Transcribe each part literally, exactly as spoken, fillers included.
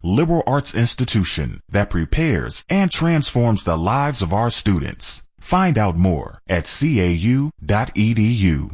liberal arts institution that prepares and transforms the lives of our students. Find out more at c a u dot e d u.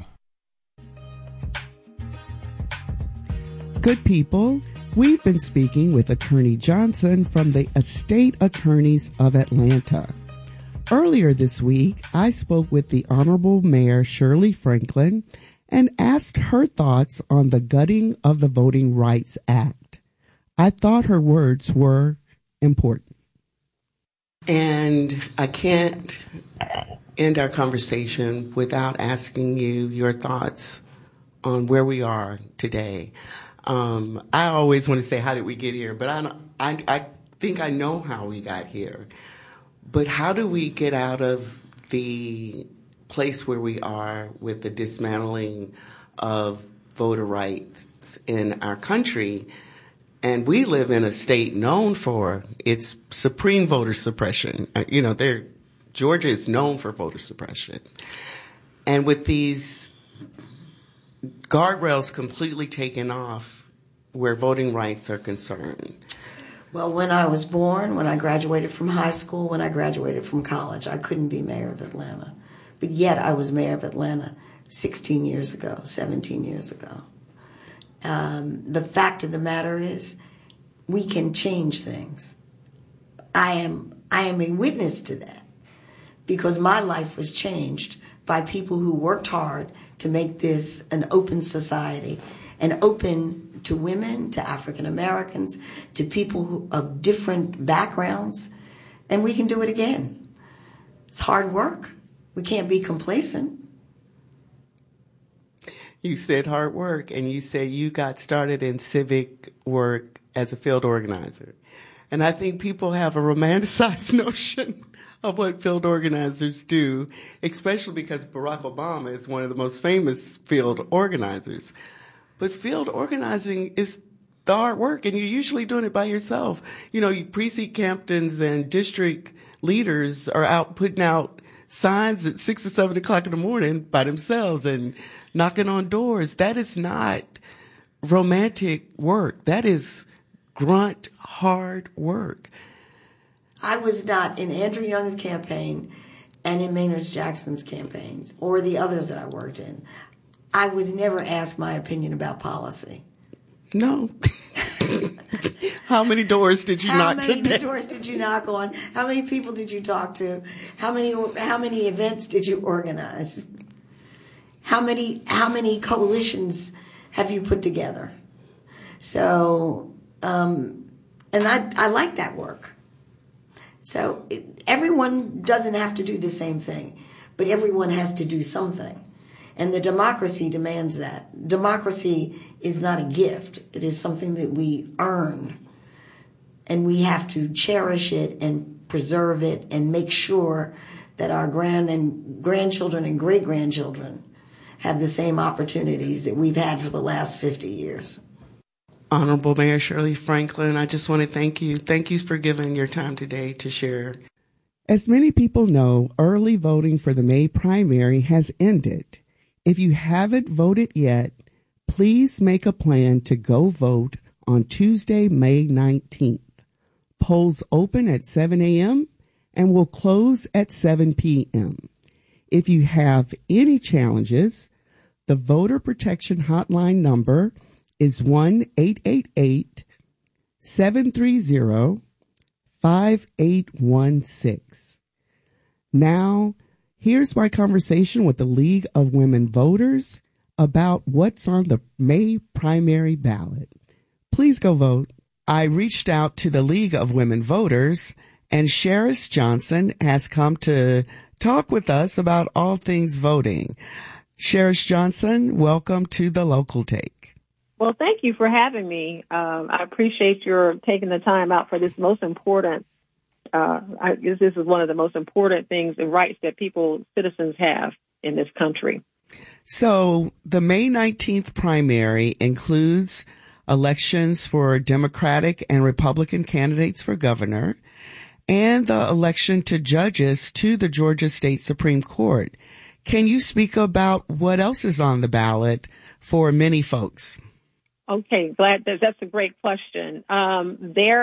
Good people, we've been speaking with Attorney Johnson from the Estate Attorneys of Atlanta. Earlier this week, I spoke with the Honorable Mayor Shirley Franklin and asked her thoughts on the gutting of the Voting Rights Act. I thought her words were important. And I can't end our conversation without asking you your thoughts on where we are today. Um, I always want to say, how did we get here? But I, I, I think I know how we got here. But how do we get out of the place where we are with the dismantling of voter rights in our country? And we live in a state known for its supreme voter suppression. You know, they're, Georgia is known for voter suppression. And with these guardrails completely taken off where voting rights are concerned. Well, when I was born, when I graduated from high school, when I graduated from college, I couldn't be mayor of Atlanta. But yet I was mayor of Atlanta sixteen years ago, seventeen years ago. Um, the fact of the matter is, we can change things. I am I am a witness to that because my life was changed by people who worked hard to make this an open society and open to women, to African Americans, to people who, of different backgrounds, and we can do it again. It's hard work. We can't be complacent. You said hard work, and you said you got started in civic work as a field organizer. And I think people have a romanticized notion of what field organizers do, especially because Barack Obama is one of the most famous field organizers. But field organizing is the hard work, and you're usually doing it by yourself. You know, precinct captains and district leaders are out putting out signs at six or seven o'clock in the morning by themselves and knocking on doors. That is not romantic work. That is grunt, hard work. I was not in Andrew Young's campaign and in Maynard Jackson's campaigns or the others that I worked in. I was never asked my opinion about policy. No. How many doors did you how knock many today? How many doors did you knock on? How many people did you talk to? How many how many events did you organize? How many how many coalitions have you put together? So, um, and I I like that work. So it, everyone doesn't have to do the same thing, but everyone has to do something. And the democracy demands that. Democracy is not a gift. It is something that we earn. And we have to cherish it and preserve it and make sure that our grand and grandchildren and great-grandchildren have the same opportunities that we've had for the last fifty years. Honorable Mayor Shirley Franklin, I just want to thank you. Thank you for giving your time today to share. As many people know, early voting for the May primary has ended. If you haven't voted yet, please make a plan to go vote on Tuesday, May nineteenth. Polls open at seven a.m. and will close at seven p.m. If you have any challenges, the Voter Protection Hotline number is one eight eight eight, seven three zero, five eight one six. Now, here's my conversation with the League of Women Voters about what's on the May primary ballot. Please go vote. I reached out to the League of Women Voters, and Sheris Johnson has come to talk with us about all things voting. Sheris Johnson, welcome to the Local Take. Well, thank you for having me. Um, I appreciate your taking the time out for this most important Uh, I guess this is one of the most important things and rights that people, citizens have in this country. So the May nineteenth primary includes elections for Democratic and Republican candidates for governor and the election to judges to the Georgia State Supreme Court. Can you speak about what else is on the ballot for many folks? Okay, glad that that's a great question. Um, there